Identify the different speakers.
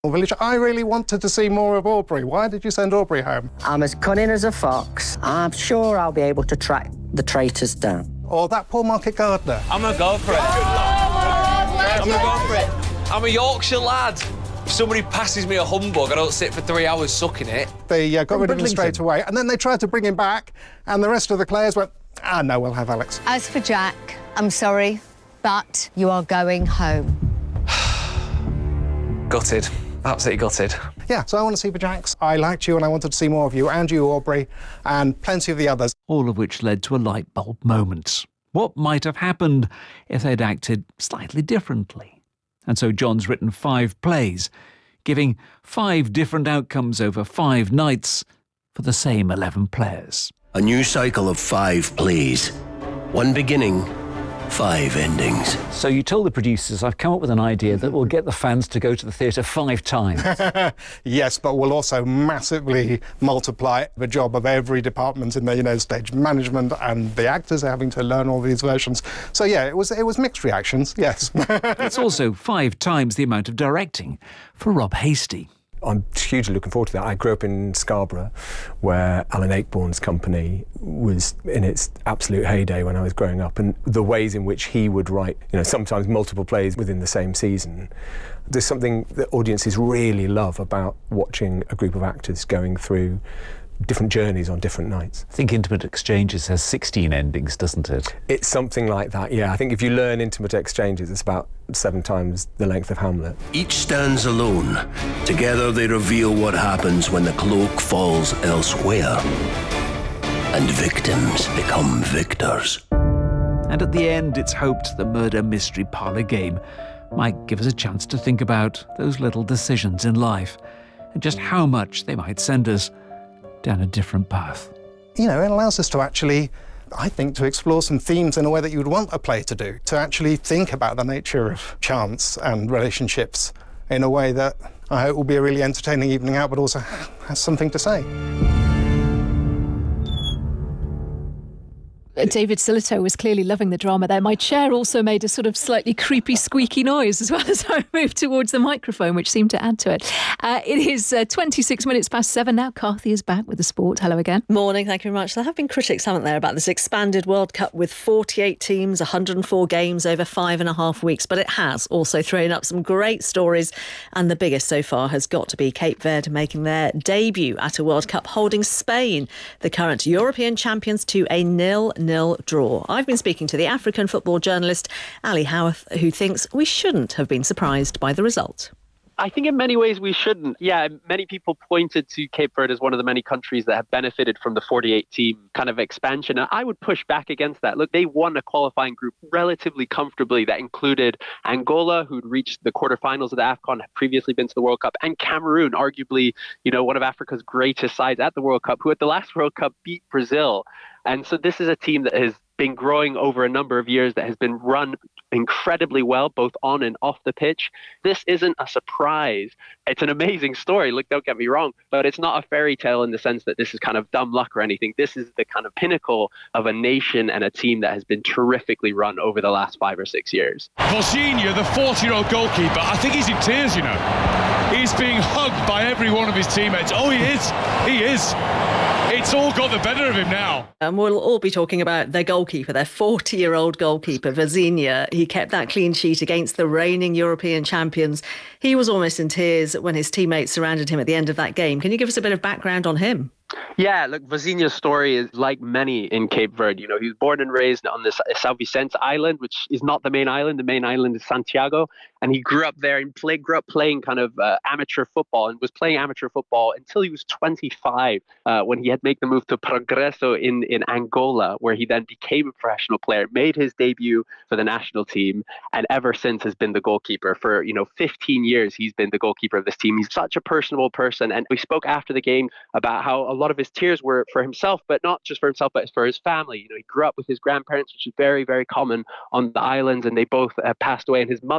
Speaker 1: Village. I really wanted to see more of Aubrey. Why did you send Aubrey home?
Speaker 2: I'm as cunning as a fox. I'm sure I'll be able to track the traitors down.
Speaker 1: Or that poor market gardener.
Speaker 3: I'm going to go for it. I'm going to go for it. I'm a Yorkshire lad. If somebody passes me a humbug, I don't sit for 3 hours sucking it.
Speaker 1: They got rid of him straight away, and then they tried to bring him back, and the rest of the players went, no, we'll have Alex.
Speaker 4: As for Jack, I'm sorry, but you are going home.
Speaker 3: Gutted. Absolutely gutted.
Speaker 1: Yeah, so I want to see the Jacks. I liked you and I wanted to see more of you, and you, Aubrey, and plenty of the others.
Speaker 5: All of which led to a light bulb moment. What might have happened if they'd acted slightly differently? And so John's written 5 plays, giving 5 different outcomes over 5 nights for the same 11 players.
Speaker 6: A new cycle of 5 plays. One beginning, 5 endings.
Speaker 5: So you told the producers, I've come up with an idea that will get the fans to go to the theatre 5 times.
Speaker 1: Yes, but we'll also massively multiply the job of every department in the stage management, and the actors are having to learn all these versions. So yeah, it was mixed reactions, yes.
Speaker 5: It's also 5 times the amount of directing for Rob Hastie.
Speaker 7: I'm hugely looking forward to that. I grew up in Scarborough, where Alan Ayckbourn's company was in its absolute heyday when I was growing up, and the ways in which he would write, sometimes multiple plays within the same season. There's something that audiences really love about watching a group of actors going through different journeys on different nights.
Speaker 5: I think Intimate Exchanges has 16 endings, doesn't it?
Speaker 7: It's something like that, yeah. I think if you learn Intimate Exchanges, it's about 7 times the length of Hamlet.
Speaker 6: Each stands alone. Together they reveal what happens when the cloak falls elsewhere. And victims become victors.
Speaker 5: And at the end, it's hoped the murder mystery parlour game might give us a chance to think about those little decisions in life and just how much they might send us down a different path.
Speaker 1: It allows us to actually, I think, to explore some themes in a way that you would want a play to do, to actually think about the nature of chance and relationships in a way that I hope will be a really entertaining evening out, but also has something to say.
Speaker 8: David Sillitoe was clearly loving the drama there. My chair also made a sort of slightly creepy, squeaky noise as well as I moved towards the microphone, which seemed to add to it. It is 26 minutes past 7 now. Carthy is back with the sport. Hello again.
Speaker 9: Morning, thank you very much. There have been critics, haven't there, about this expanded World Cup with 48 teams, 104 games over 5.5 weeks, but it has also thrown up some great stories, and the biggest so far has got to be Cape Verde making their debut at a World Cup, holding Spain, the current European champions, to a 0-0 draw. I've been speaking to the African football journalist Ali Howarth, who thinks we shouldn't have been surprised by the result.
Speaker 10: I think in many ways we shouldn't. Yeah, many people pointed to Cape Verde as one of the many countries that have benefited from the 48-team kind of expansion. And I would push back against that. Look, they won a qualifying group relatively comfortably that included Angola, who'd reached the quarterfinals of the AFCON, had previously been to the World Cup, and Cameroon, arguably, one of Africa's greatest sides at the World Cup, who at the last World Cup beat Brazil. And so this is a team that has been growing over a number of years, that has been run incredibly well, both on and off the pitch. This isn't a surprise. It's an amazing story. Look, don't get me wrong, but it's not a fairy tale in the sense that this is kind of dumb luck or anything. This is the kind of pinnacle of a nation and a team that has been terrifically run over the last 5 or 6 years.
Speaker 11: Vozinha, the 40-year-old goalkeeper, I think he's in tears, He's being hugged by every one of his teammates. Oh, he is. He is. It's all got the better of him now.
Speaker 9: And we'll all be talking about their goalkeeper, their 40-year-old goalkeeper, Vozinha. He kept that clean sheet against the reigning European champions. He was almost in tears when his teammates surrounded him at the end of that game. Can you give us a bit of background on him?
Speaker 10: Yeah, look, Vozinha's story is like many in Cape Verde. He was born and raised on the São Vicente Island, which is not the main island. The main island is Santiago. And he grew up there and grew up playing kind of amateur football, and was playing amateur football until he was 25, when he had made the move to Progresso in Angola, where he then became a professional player, made his debut for the national team, and ever since has been the goalkeeper. For 15 years, he's been the goalkeeper of this team. He's such a personable person. And we spoke after the game about how a lot of his tears were for himself, but not just for himself, but for his family. He grew up with his grandparents, which is very, very common on the islands, and they both passed away. And his mother